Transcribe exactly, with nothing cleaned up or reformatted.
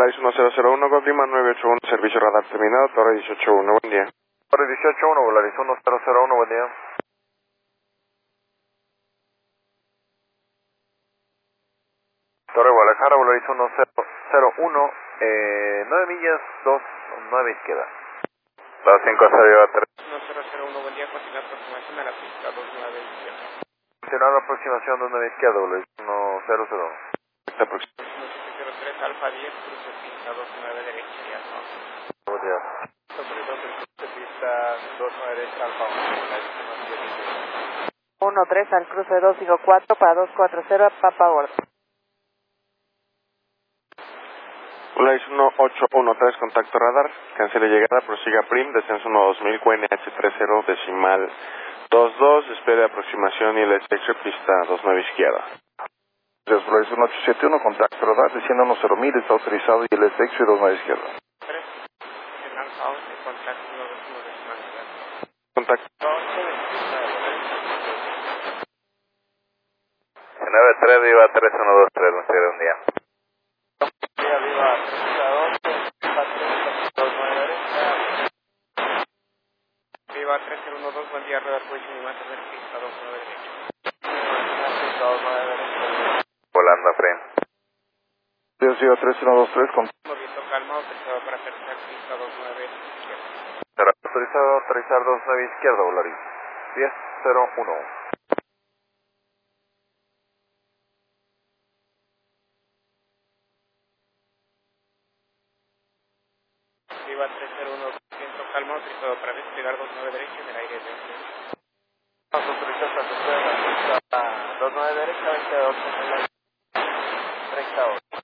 Flight uno cero cero uno, Godlima nueve ocho uno, servicio radar terminado, Torre dieciocho uno, buen día. Torre dieciocho uno, Volaris uno cero cero uno, buen día. Torre Guadalajara, Volaris uno cero cero uno, eh, nueve millas, dos nueve izquierda. dos cinco cero tres. uno cero cero uno, buen día, continúa aproximación a la pista dos nueve izquierda. Continuar la aproximación dos nueve izquierda, Volaris uno cero cero uno. Esta aproximación. uno siete cero tres, Alfa diez, cruce pista dos nueve derecha y alfa. Buen día. Socorrido, cruce pista dos nueve derecha, alfa uno. uno tres al cruce dos cinco cuatro para dos cuatro cero, Papa Gordo. Flight uno ocho uno tres, contacto radar, cancele llegada, prosiga Prim, descenso uno dos mil, Q N H treinta decimal dos dos, espere aproximación y el espectro pista dos nueve izquierda. Flight uno ocho siete uno, contacto radar, desciende uno cero mil, está autorizado y el espectro dos nueve izquierda. tres, en alfa once, contacto uno dos uno decimal izquierda. Contacto. nueve tres, Viva tres uno dos tres, no sé un día. Viva, viva, pista doce, dos nueve derecha. Viva tres cero uno dos, buen día, radar position y master del pista dos nueve derecha. Pista dos nueve derecha. Volando a frame. Dios Viva tres uno dos tres, con... Movimiento calma, autorizado para aterrizar pista dos nueve izquierda. Autorizado a aterrizar dos nueve izquierda, Volaris. diez cero uno. Viva tres cero uno, movimiento calma, autorizado para desplegar dos nueve derecha en el aire de autorizado para desplegar dos nueve derecha, veintidós, treinta y ocho.